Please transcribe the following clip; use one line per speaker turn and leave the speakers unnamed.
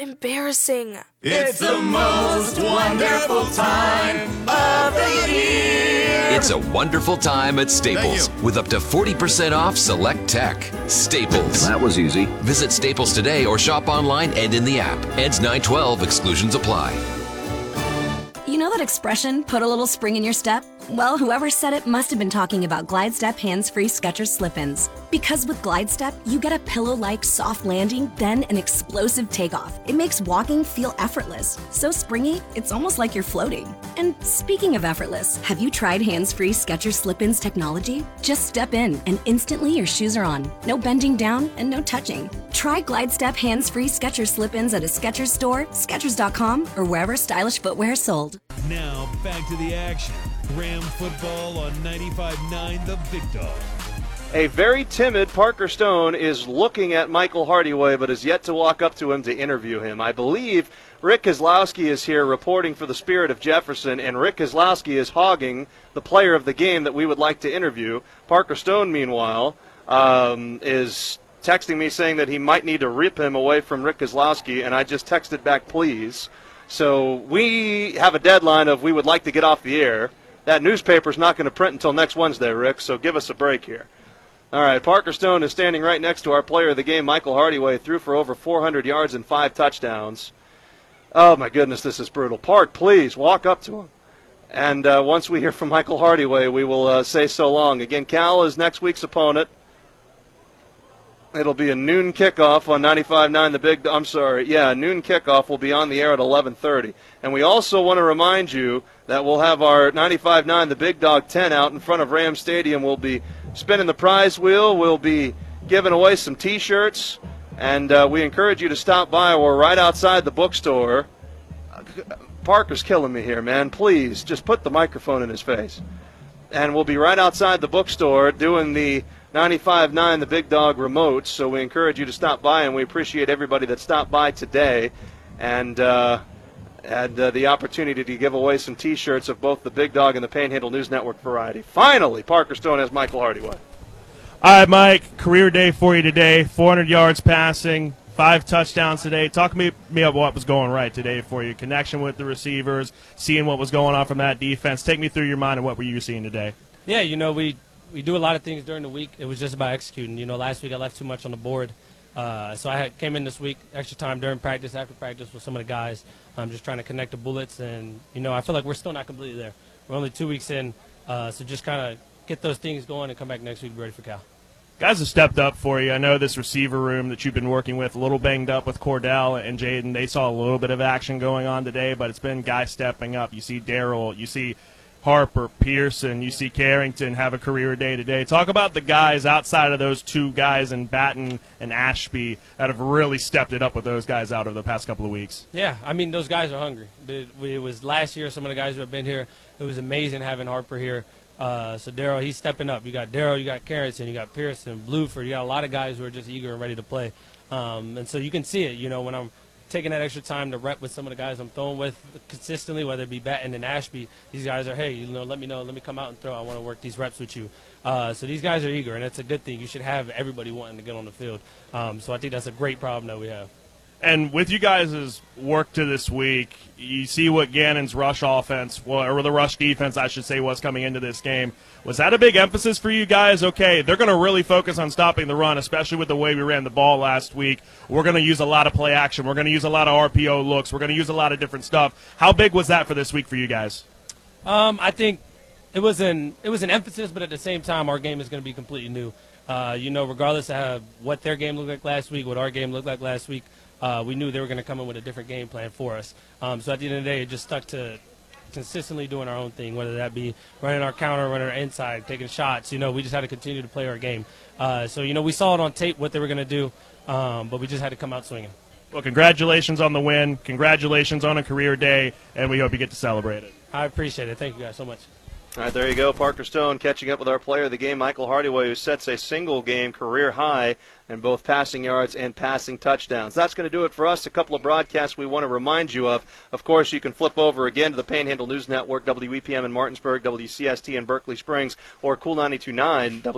embarrassing.
It's the most wonderful time of the year.
It's a wonderful time at Staples with up to 40% off select tech. Staples.
That was easy.
Visit Staples today or shop online and in the app. Ends 9/12. Exclusions apply.
You know that expression, put a little spring in your step? Well, whoever said it must have been talking about Glide Step hands-free Skechers slip-ins. Because with Glide Step, you get a pillow-like soft landing, then an explosive takeoff. It makes walking feel effortless. So springy, it's almost like you're floating. And speaking of effortless, have you tried hands-free Skechers slip-ins technology? Just step in and instantly your shoes are on. No bending down and no touching. Try Glide Step hands-free Skechers slip-ins at a Skechers store, Skechers.com, or wherever stylish footwear is sold.
Now, back to the action. Ram football on 95.9 The Big Dog.
A very timid Parker Stone is looking at Michael Hardyway, but has yet to walk up to him to interview him. I believe Rick Kozlowski is here reporting for the Spirit of Jefferson, and Rick Kozlowski is hogging the player of the game that we would like to interview. Parker Stone, meanwhile, is texting me saying that he might need to rip him away from Rick Kozlowski, and I just texted back, please. So we have a deadline of we would like to get off the air. That newspaper's not going to print until next Wednesday, Rick, so give us a break here. All right, Parker Stone is standing right next to our player of the game, Michael Hardyway, threw for over 400 yards and 5 touchdowns. Oh, my goodness, this is brutal. Park, please, walk up to him. And once we hear from Michael Hardyway, we will say so long. Again, Cal is next week's opponent. It'll be a noon kickoff on 95.9 noon kickoff will be on the air at 11:30. And we also want to remind you that we'll have our 95.9 The Big Dog 10 out in front of Ram Stadium. We'll be spinning the prize wheel. We'll be giving away some T-shirts. And we encourage you to stop by. We're right outside the bookstore. Parker's killing me here, man. Please, just put the microphone in his face. And we'll be right outside the bookstore doing the 95.9 The Big Dog remotes, so we encourage you to stop by, and we appreciate everybody that stopped by today and had the opportunity to give away some T-shirts of both the Big Dog and the Panhandle News Network variety. Finally, Parker Stone has Michael Hardyway.
All right, Mike, career day for you today, 400 yards passing, 5 touchdowns today. Talk to me about what was going right today for you, connection with the receivers, seeing what was going on from that defense. Take me through your mind and what were you seeing today?
Yeah, we do a lot of things during the week. It was just about executing. Last week I left too much on the board. So I came in this week, extra time during practice, after practice with some of the guys. I'm just trying to connect the bullets. And, I feel like we're still not completely there. We're only 2 weeks in. So just kind of get those things going and come back next week ready for Cal.
Guys have stepped up for you. I know this receiver room that you've been working with, a little banged up with Cordell and Jaden. They saw a little bit of action going on today, but it's been guys stepping up. You see Darryl, you see Harper, Pearson, you see Carrington have a career day today. Talk about the guys outside of those 2 guys in Batten and Ashby that have really stepped it up with those guys out over the past couple of weeks.
Yeah, those guys are hungry. It was last year, some of the guys who have been here, it was amazing having Harper here. So Darryl, he's stepping up. You got Darryl, you got Carrington, you got Pearson, Bluford. You got a lot of guys who are just eager and ready to play. And so you can see it, when I'm taking that extra time to rep with some of the guys I'm throwing with consistently, whether it be Batten and Ashby. These guys are, hey, let me know, let me come out and throw. I want to work these reps with you. So these guys are eager, and it's a good thing. You should have everybody wanting to get on the field. So I think that's a great problem that we have.
And with you guys' work to this week, you see what Gannon's rush offense, or the rush defense, I should say, was coming into this game. Was that a big emphasis for you guys? Okay, they're going to really focus on stopping the run, especially with the way we ran the ball last week. We're going to use a lot of play action. We're going to use a lot of RPO looks. We're going to use a lot of different stuff. How big was that for this week for you guys?
I think it was an emphasis, but at the same time, our game is going to be completely new. Regardless of what their game looked like last week, what our game looked like last week, we knew they were going to come in with a different game plan for us. So at the end of the day, it just stuck to consistently doing our own thing, whether that be running our counter, running our inside, taking shots. We just had to continue to play our game. So we saw it on tape what they were going to do, but we just had to come out swinging.
Well, congratulations on the win. Congratulations on a career day, and we hope you get to celebrate it.
I appreciate it. Thank you guys so much.
All right, there you go. Parker Stone catching up with our player of the game, Michael Hardyway, who sets a single-game career high in both passing yards and passing touchdowns. That's going to do it for us. A couple of broadcasts we want to remind you of. Of course, you can flip over again to the Panhandle News Network, WEPM in Martinsburg, WCST in Berkeley Springs, or Cool 92.9,